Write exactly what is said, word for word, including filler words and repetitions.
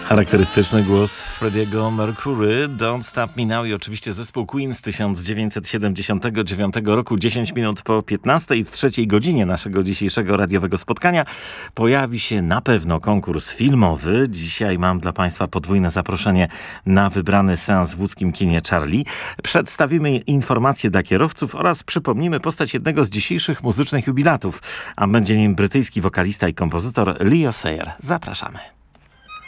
Charakterystyczny głos Freddie'ego Mercury, Don't Stop Me Now i oczywiście zespół Queen z tysiąc dziewięćset siedemdziesiątego dziewiątego roku, dziesięć minut po piętnastej, w trzeciej godzinie naszego dzisiejszego radiowego spotkania pojawi się na pewno konkurs filmowy. Dzisiaj mam dla Państwa podwójne zaproszenie na wybrany seans w łódzkim kinie Charlie. Przedstawimy informacje dla kierowców oraz przypomnimy postać jednego z dzisiejszych muzycznych jubilatów, a będzie nim brytyjski wokalista i kompozytor Leo Sayer. Zapraszamy.